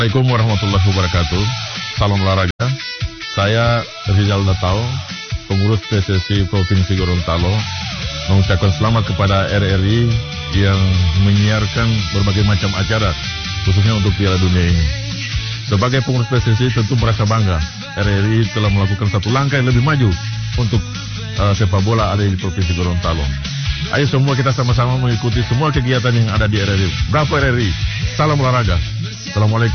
Assalamualaikum warahmatullahi wabarakatuh. Salam olahraga. Saya Rizal Datao, pengurus PSSI Provinsi Gorontalo, mengucapkan selamat kepada RRI yang menyiarkan berbagai macam acara, khususnya untuk Piala Dunia ini. Sebagai pengurus PSSI tentu merasa bangga RRI telah melakukan satu langkah yang lebih maju untuk sepak bola ada di Provinsi Gorontalo. Ayo semua kita sama-sama mengikuti semua kegiatan yang ada di RRI. Bravo RRI. Salam olahraga. Assalamualaikum.